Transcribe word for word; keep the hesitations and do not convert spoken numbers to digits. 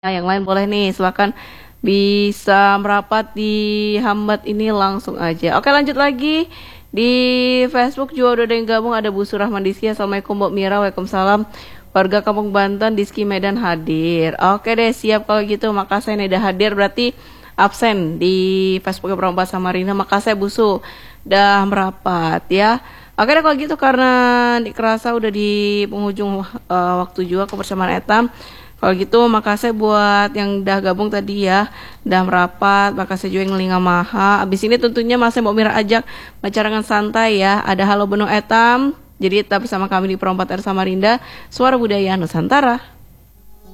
Nah, yang lain boleh nih, silakan bisa merapat di Hambat ini langsung aja. Oke, lanjut lagi. Di Facebook juga udah ada yang gabung, ada Bu Surah Mandisia. Assalamualaikum Mbak Mira, waalaikumsalam. Warga Kampung Banten, Diski Medan hadir. Oke deh, siap kalau gitu. Makasih nih udah hadir, berarti absen di Facebook Perompak Samarinda. Makasih Bu Su, udah merapat ya. Oke deh kalau gitu, karena kerasa udah di penghujung uh, waktu juga kebersamaan Etam. Kalau gitu makasih buat yang udah gabung tadi ya, udah merapat, makasih juga yang ngelinga maha. Abis ini tentunya masih mau Mira ajak macarangan santai ya. Ada Halo Benung Etam, jadi tetap bersama kami di Perompak R Samarinda, Suara Budaya Nusantara.